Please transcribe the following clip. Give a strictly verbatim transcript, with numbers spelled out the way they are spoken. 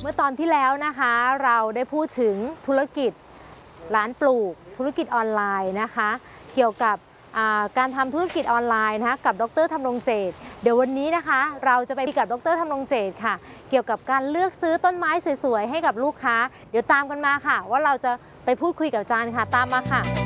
เมื่อตอนที่แล้วนะคะเราได้พูดถึงธุรกิจร้านปลูกธุรกิจออนไลน์นะคะเกี่ยวกับการทำธุรกิจออนไลน์นะคะกับดร.ธำรงเจตเดี๋ยววันนี้นะคะเราจะไปคุยกับดร.ธำรงเจตค่ะเกี่ยวกับการเลือกซื้อต้นไม้สวยๆให้กับลูกค้าเดี๋ยวตามกันมาค่ะว่าเราจะไปพูดคุยกับอาจารย์ค่ะตามมาค่ะ